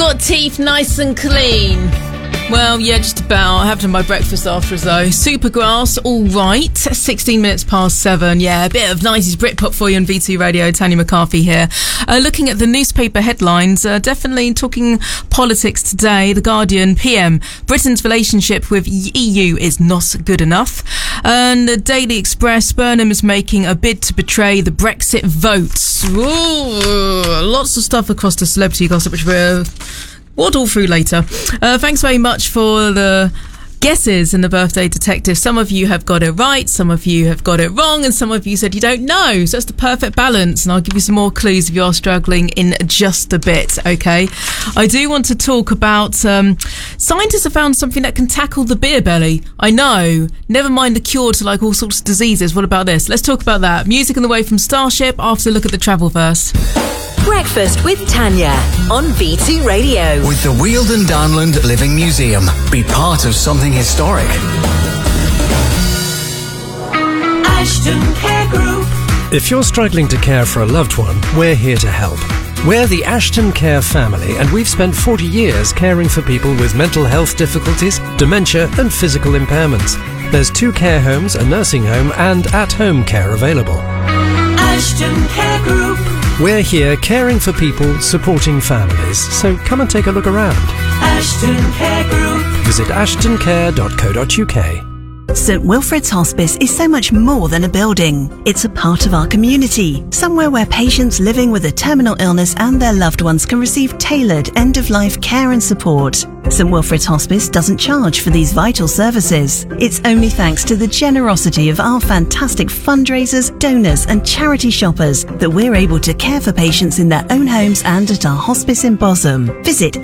Got teeth nice and clean. Well, yeah, just about. I have done my breakfast after though. Supergrass, all right. 16 minutes past 7. Yeah, a bit of 90s Britpop for you on V2 Radio. Tanya McCarthy here. Looking at the newspaper headlines, definitely talking politics today. The Guardian, PM, Britain's relationship with EU is not good enough. And the Daily Express, Burnham is making a bid to betray the Brexit votes. Ooh, lots of stuff across the celebrity gossip, which we're waddle through later. Thanks very much for the guesses in the Birthday Detective. Some of you have got it right, some of you have got it wrong, and some of you said you don't know. So that's the perfect balance, and I'll give you some more clues if you are struggling in just a bit, okay? I do want to talk about scientists have found something that can tackle the beer belly. I know. Never mind the cure to like all sorts of diseases. What about this? Let's talk about that. Music on the way from Starship after a look at the travel verse. Breakfast with Tanya on V2 Radio. With the Weald Downland Living Museum. Be part of something historic. Ashton Care Group. If you're struggling to care for a loved one, we're here to help. We're the Ashton Care family, and we've spent 40 years caring for people with mental health difficulties, dementia and physical impairments. There's 2 care homes, a nursing home and at-home care available. Ashton Care Group. We're here caring for people, supporting families, so come and take a look around. Ashton Care Group. Visit ashtoncare.co.uk. St Wilfrid's Hospice is so much more than a building. It's a part of our community, somewhere where patients living with a terminal illness and their loved ones can receive tailored end-of-life care and support. St Wilfrid's Hospice doesn't charge for these vital services. It's only thanks to the generosity of our fantastic fundraisers, donors and charity shoppers that we're able to care for patients in their own homes and at our hospice in Bosham. Visit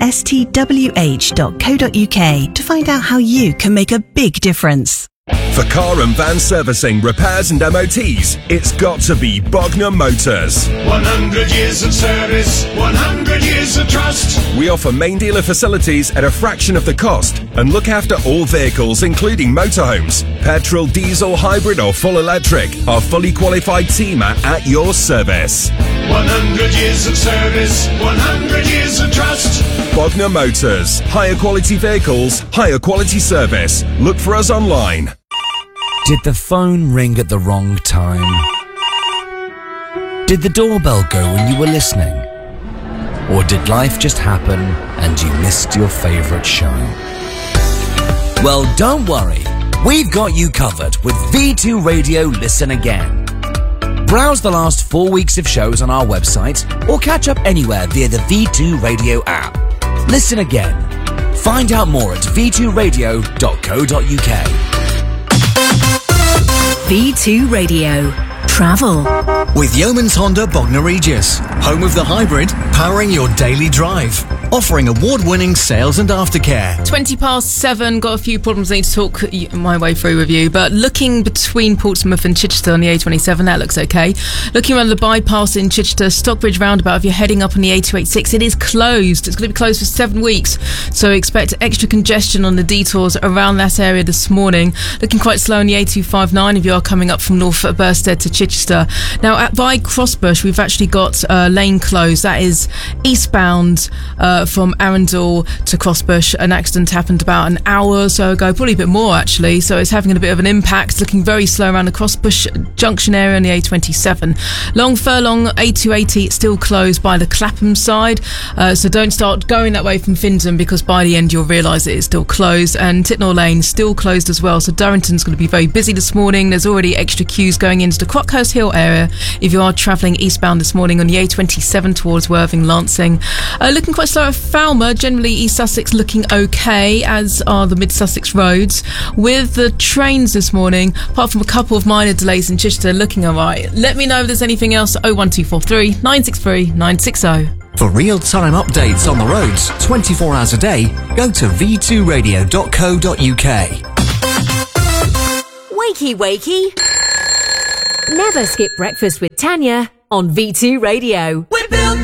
stwh.co.uk to find out how you can make a big difference. For car and van servicing, repairs and MOTs, it's got to be Bognor Motors. 100 years of service, 100 years of trust. We offer main dealer facilities at a fraction of the cost and look after all vehicles, including motorhomes. Petrol, diesel, hybrid or full electric. Our fully qualified team are at your service. 100 years of service, 100 years of trust. Bognor Motors. Higher quality vehicles, higher quality service. Look for us online. Did the phone ring at the wrong time? Did the doorbell go when you were listening? Or did life just happen and you missed your favourite show? Well, don't worry. We've got you covered with V2 Radio Listen Again. Browse the last 4 weeks of shows on our website or catch up anywhere via the V2 Radio app. Listen again. Find out more at v2radio.co.uk. V2 Radio. Travel. With Yeomans Honda Bognor Regis, home of the hybrid, powering your daily drive. Offering award-winning sales and aftercare. 20 past 7, got a few problems I need to talk my way through with you, but looking between Portsmouth and Chichester on the A27, that looks okay. Looking around the bypass in Chichester, Stockbridge roundabout, if you're heading up on the A286, it is closed. It's going to be closed for 7 weeks, so expect extra congestion on the detours around that area this morning. Looking quite slow on the A259 if you are coming up from North Burstead to Chichester. Now, by Crossbush, we've actually got lane closed. That is eastbound from Arundel to Crossbush. An accident happened about an hour or so ago, probably a bit more actually, so it's having a bit of an impact. Looking very slow around the Crossbush junction area on the A27. Long Furlong A280 still closed by the Clapham side, so don't start going that way from Findon because by the end you'll realise it is still closed. And Titnall Lane still closed as well, so Durrington's going to be very busy this morning. There's already extra queues going into the Crockhurst Hill area if you are travelling eastbound this morning on the A27 towards Worthing, Lancing. Looking quite slow at Falmer. Generally East Sussex looking okay, as are the Mid Sussex roads. With the trains this morning, apart from a couple of minor delays in Chichester, looking alright. Let me know if there's anything else. 01243 963 960. For real-time updates on the roads 24 hours a day, go to v2radio.co.uk. Wakey, wakey. Never skip breakfast with Tanya on V2 Radio.